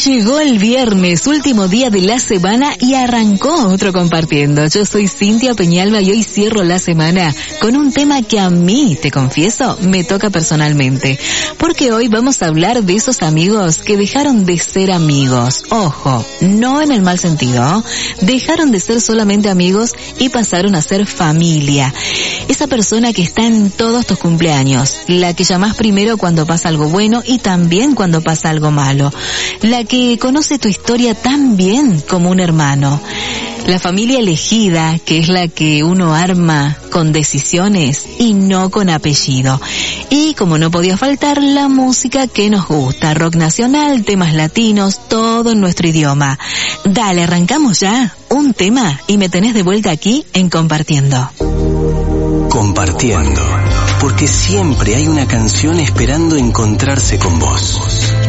llegó el viernes, último día de la semana y arrancó otro Compartiendo. Yo soy Cintia Peñalba y hoy cierro la semana con un tema que a mí, te confieso, me toca personalmente. Porque hoy vamos a hablar de esos amigos que dejaron de ser amigos. Ojo, no en el mal sentido. Dejaron de ser solamente amigos y pasaron a ser familia. Esa persona que está en todos tus cumpleaños, la que llamás primero cuando pasa algo bueno y también cuando pasa algo malo, la que conoce tu historia tan bien como un hermano, la familia elegida, que es la que uno arma con decisiones y no con apellido. Y como no podía faltar, la música que nos gusta, rock nacional, temas latinos, todo en nuestro idioma. Dale, arrancamos ya un tema y me tenés de vuelta aquí en Compartiendo. Compartiendo, porque siempre hay una canción esperando encontrarse con vos.